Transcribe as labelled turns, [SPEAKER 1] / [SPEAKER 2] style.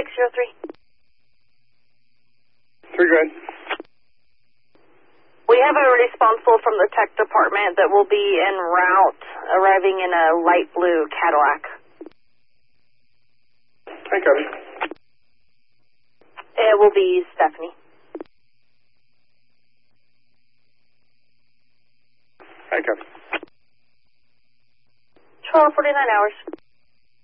[SPEAKER 1] 603.
[SPEAKER 2] 3, go ahead.
[SPEAKER 1] We have a responsible from the tech department that will be en route, arriving in a light blue Cadillac.
[SPEAKER 2] Hi, copy.
[SPEAKER 1] It will be Stephanie.
[SPEAKER 2] Hi, copy.
[SPEAKER 1] 12:49 hours.